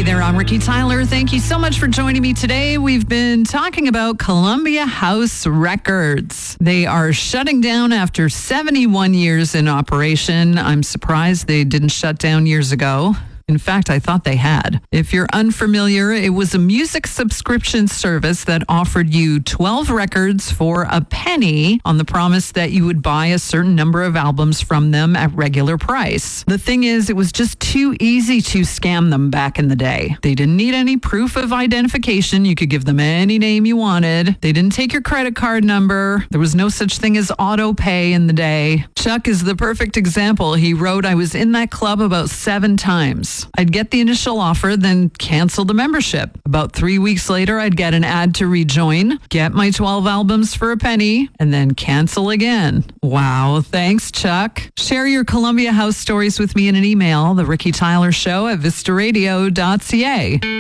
there, I'm Ricky Tyler. Thank you so much for joining me today. We've been talking about Columbia House Records. They are shutting down after 71 years in operation. I'm surprised they didn't shut down years ago. In fact, I thought they had. If you're unfamiliar, it was a music subscription service that offered you 12 records for a penny on the promise that you would buy a certain number of albums from them at regular price. The thing is, it was just too easy to scam them back in the day. They didn't need any proof of identification. You could give them any name you wanted. They didn't take your credit card number. There was no such thing as auto pay in the day. Chuck is the perfect example. He wrote, "I was in that club about 7 times. I'd get the initial offer, then cancel the membership. About 3 weeks later, I'd get an ad to rejoin, get my 12 albums for a penny, and then cancel again." Wow. Thanks, Chuck. Share your Columbia House stories with me in an email, The Ricky Tyler Show at vistaradio.ca.